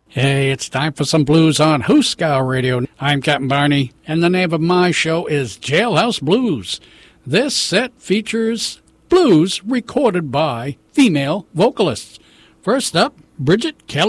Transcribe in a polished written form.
Hey, it's time for some blues on Hooskow Radio. I'm Captain Barney, and the name of my show is Jailhouse Blues. This set features blues recorded by female vocalists. First up, Bridget Kelly.